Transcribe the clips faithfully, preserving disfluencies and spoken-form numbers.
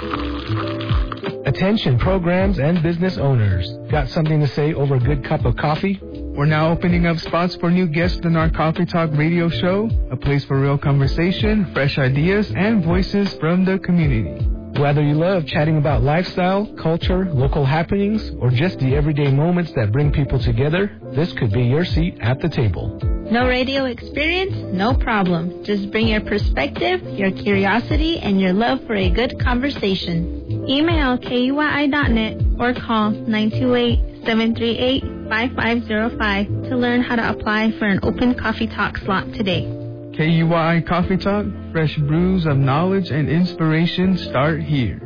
Attention programs and business owners. Got something to say over a good cup of coffee? We're now opening up spots for new guests in our Coffee Talk radio show, a place for real conversation, fresh ideas, and voices from the community. Whether you love chatting about lifestyle, culture, local happenings, or just the everyday moments that bring people together, this could be your seat at the table. No radio experience? No problem. Just bring your perspective, your curiosity, and your love for a good conversation. Email K U Y I dot net or call nine two eight, seven three eight, five five zero five to learn how to apply for an open Coffee Talk slot today. K U Y I Coffee Talk, fresh brews of knowledge and inspiration start here.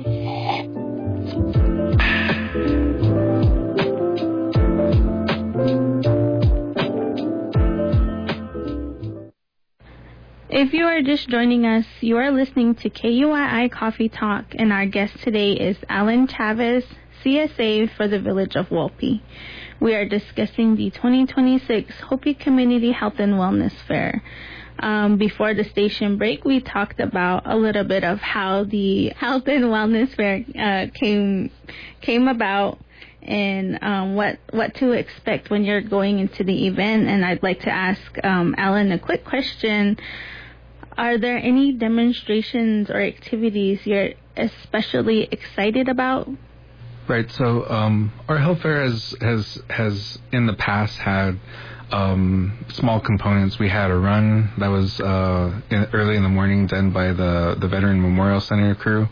If you are just joining us, you are listening to K U I I Coffee Talk, and our guest today is Alan Chavez, C S A for the Village of Walpi. We are discussing the twenty twenty-six Hopi Community Health and Wellness Fair. Um, before the station break, we talked about a little bit of how the Health and Wellness Fair uh, came came about and um, what what to expect when you're going into the event. And I'd like to ask um, Alan a quick question. Are there any demonstrations or activities you're especially excited about? Right. So um, our health fair has has has in the past had um, small components. We had a run that was uh, in, early in the morning done by the the Veteran Memorial Center crew.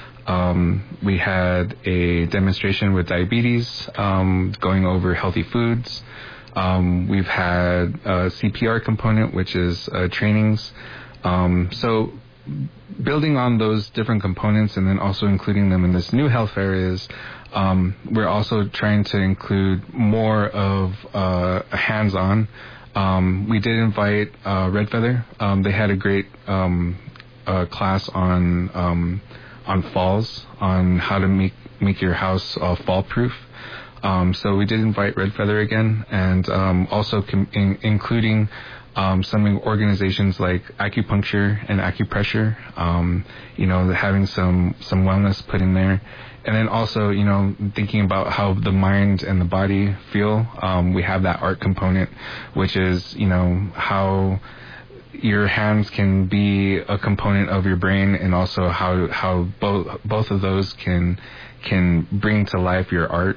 Um, we had a demonstration with diabetes, um, going over healthy foods. Um, we've had a C P R component, which is uh, trainings. Um, so building on those different components and then also including them in this new health fair is um, we're also trying to include more of uh, hands-on. Um, we did invite uh, Red Feather. Um, they had a great um, uh, class on um, on falls, on how to make make your house uh, fall-proof. Um, so we did invite Red Feather again, and um, also com- in- including um, some organizations like acupuncture and acupressure. Um, you know, having some some wellness put in there, and then also you know thinking about how the mind and the body feel. Um, we have that art component, which is you know how your hands can be a component of your brain, and also how how both both of those can can bring to life your art.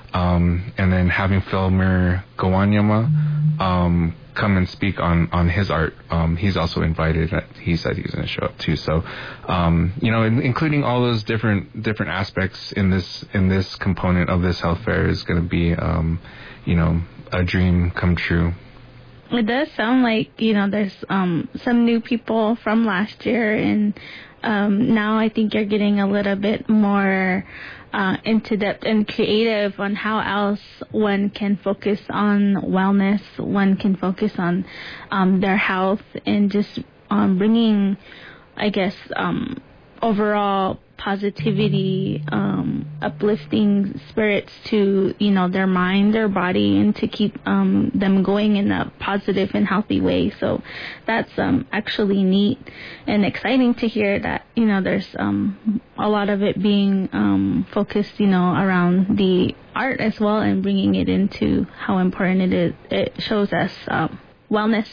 Um, and then having Filmer Gawanyama um, come and speak on, on his art. Um, he's also invited. He said he was going to show up too. So, um, you know, in, including all those different different aspects in this in this component of this health fair is going to be, um, you know, a dream come true. It does sound like, you know, there's um, some new people from last year, and um, now I think you're getting a little bit more uh, into depth and creative on how else one can focus on wellness, one can focus on um, their health, and just um, bringing, I guess, um, overall positivity, um, uplifting spirits to, you know, their mind, their body, and to keep um, them going in a positive and healthy way. So that's um, actually neat and exciting to hear that, you know, there's um, a lot of it being um, focused, you know, around the art as well, and bringing it into how important it is. It shows us um, wellness.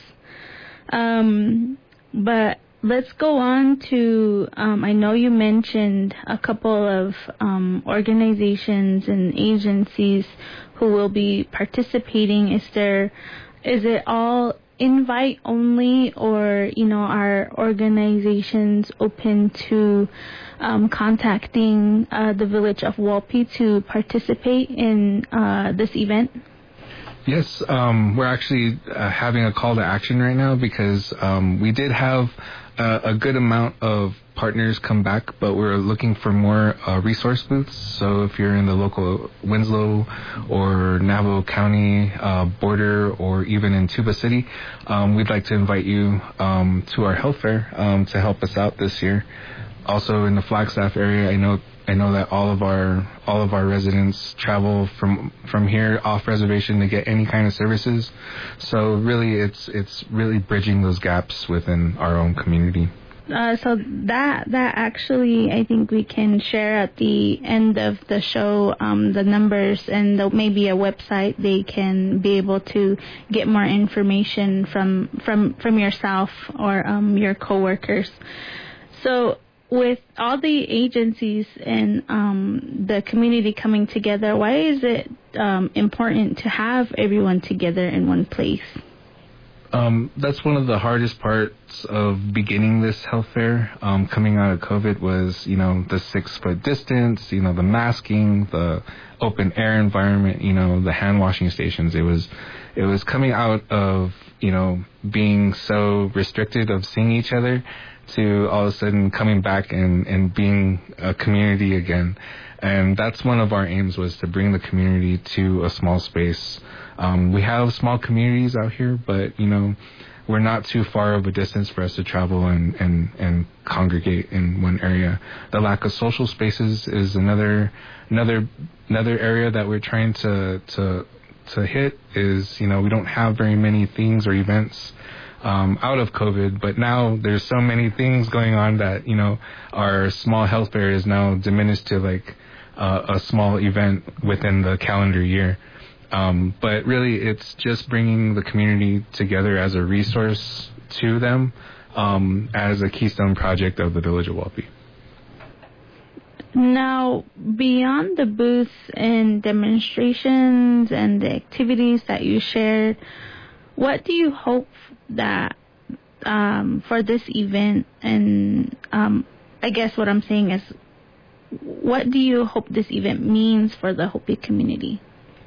Um, but let's go on to, um, I know you mentioned a couple of um, organizations and agencies who will be participating. Is there, is it all invite only, or, you know, are organizations open to um, contacting uh, the Village of Walpi to participate in uh, this event? Yes, um, we're actually uh, having a call to action right now, because um, we did have uh, a good amount of partners come back, but we're looking for more uh, resource booths. So if you're in the local Winslow or Navajo County uh, border, or even in Tuba City, um, we'd like to invite you um, to our health fair um, to help us out this year. Also in the Flagstaff area, I know I know that all of our all of our residents travel from from here off reservation to get any kind of services. So really, it's it's really bridging those gaps within our own community. Uh, so that that actually, I think we can share at the end of the show um, the numbers and the, maybe a website they can be able to get more information from from from yourself or um, your coworkers. So with all the agencies and um, the community coming together, why is it um, important to have everyone together in one place? Um, that's one of the hardest parts of beginning this health fair, um, coming out of COVID was, you know, the six foot distance, you know, the masking, the open air environment, you know, the hand washing stations. It was, it was coming out of, you know, being so restricted of seeing each other to all of a sudden coming back and, and being a community again. And that's one of our aims, was to bring the community to a small space. Um, we have small communities out here, but, you know, we're not too far of a distance for us to travel and, and, and congregate in one area. The lack of social spaces is another another another area that we're trying to to to hit. Is, you know, we don't have very many things or events um, out of COVID, but now there's so many things going on that, you know, our small health fair is now diminished to like uh, a small event within the calendar year. Um, but really, it's just bringing the community together as a resource to them, um, as a keystone project of the Village of Walpi. Now, beyond the booths and demonstrations and the activities that you shared, what do you hope that um, for this event, and um, I guess what I'm saying is, what do you hope this event means for the Hopi community?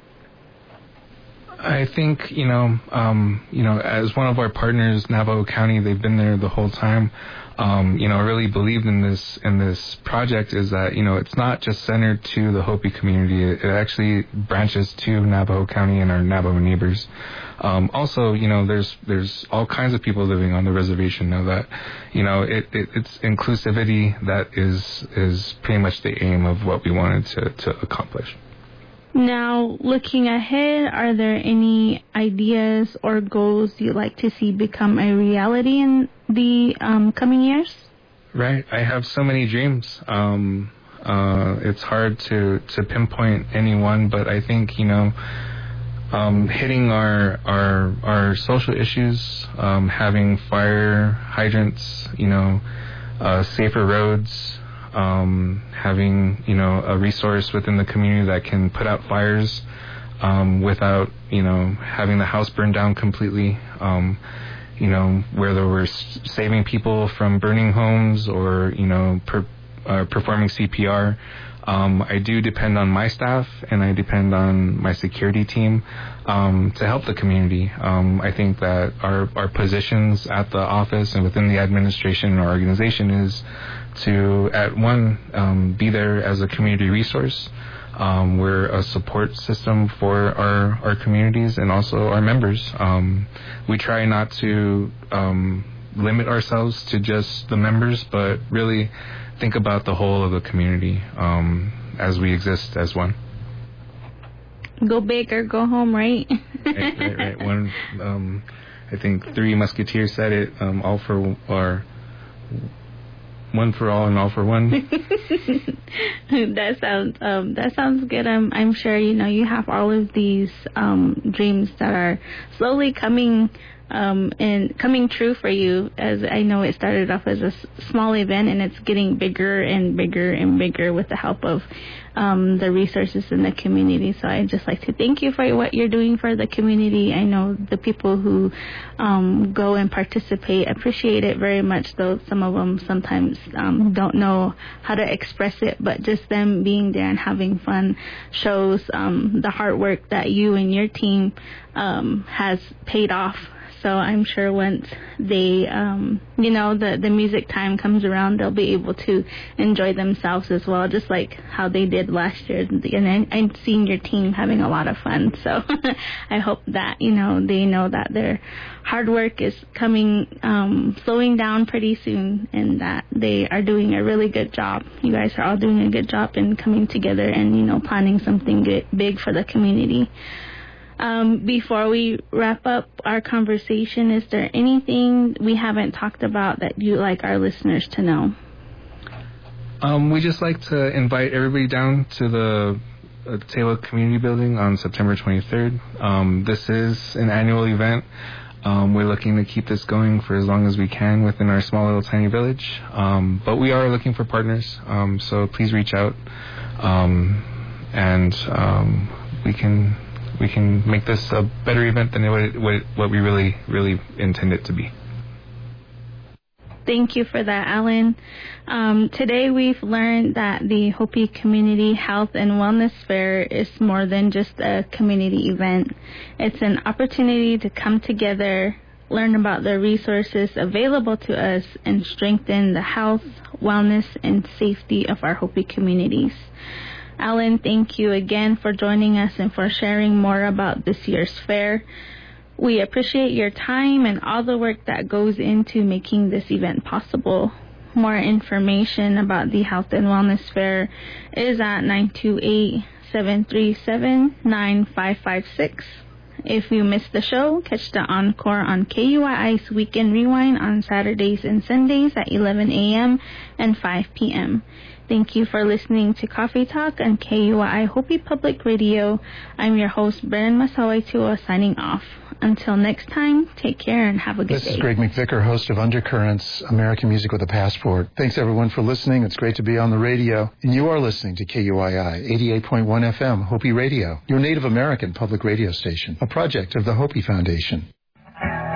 I think, you know, um, you know, as one of our partners, Navajo County, they've been there the whole time. Um, you know, really believed in this in this project is that, you know, it's not just centered to the Hopi community. It, it actually branches to Navajo County and our Navajo neighbors. Um, also, you know, there's there's all kinds of people living on the reservation now that, you know, it, it, it's inclusivity that is is pretty much the aim of what we wanted to, to accomplish. Now, looking ahead, are there any ideas or goals you'd like to see become a reality in the um, coming years? Right. I have so many dreams. Um, uh, it's hard to, to pinpoint any one, but I think, you know, um, hitting our, our, our social issues, um, having fire hydrants, you know, uh, safer roads, Um, having, you know, a resource within the community that can put out fires um, without, you know, having the house burned down completely, um, you know, where there were s- saving people from burning homes or, you know, per, uh, performing C P R. Um, I do depend on my staff and I depend on my security team um, to help the community. Um, I think that our, our positions at the office and within the administration or organization is to, at one, um, be there as a community resource. Um, we're a support system for our, our communities and also our members. Um, we try not to um, limit ourselves to just the members, but really think about the whole of the community um, as we exist as one. Go big or go home, right? right, right, right. One, um, I think Three Musketeers said it, um, all for, or one for all and all for one. that sounds um, that sounds good. I'm I'm sure you know you have all of these um, dreams that are slowly coming um, and coming true for you. As I know, it started off as a s- small event and it's getting bigger and bigger and bigger with the help of um, the resources in the community. So I'd just like to thank you for what you're doing for the community. I know the people who um, go and participate appreciate it very much, though some of them sometimes um, don't know how to express it, but just them being there and having fun shows um, the hard work that you and your team um, has paid off. So I'm sure once they, um, you know, the, the music time comes around, they'll be able to enjoy themselves as well, just like how they did last year. And I, I'm seeing your team having a lot of fun. So I hope that, you know, they know that their hard work is coming, um, slowing down pretty soon, and that they are doing a really good job. You guys are all doing a good job in coming together and, you know, planning something good, big for the community. Um, before we wrap up our conversation, is there anything we haven't talked about that you'd like our listeners to know? Um, we just like to invite everybody down to the uh, Taylor Community Building on September twenty-third. Um, this is an annual event. Um, we're looking to keep this going for as long as we can within our small little tiny village. Um, but we are looking for partners, um, so please reach out, um, and um, we can we can make this a better event than what, it, what, it, what we really really intend it to be. Thank you for that, Alan. Um, today we've learned that the Hopi Community Health and Wellness Fair is more than just a community event. It's an opportunity to come together, learn about the resources available to us, and strengthen the health, wellness, and safety of our Hopi communities. Alan, thank you again for joining us and for sharing more about this year's fair. We appreciate your time and all the work that goes into making this event possible. More information about the Health and Wellness Fair is at nine two eight, seven three seven, nine five five six. If you missed the show, catch the encore on K U I I's Weekend Rewind on Saturdays and Sundays at eleven a.m. and five p.m. Thank you for listening to Coffee Talk on K U I I Hopi Public Radio. I'm your host, Brennan Masawaitua, signing off. Until next time, take care and have a good this day. This is Greg McVicker, host of Undercurrents, American Music with a Passport. Thanks, everyone, for listening. It's great to be on the radio. And you are listening to K U I I, eighty-eight point one F M, Hopi Radio, your Native American public radio station, a project of the Hopi Foundation.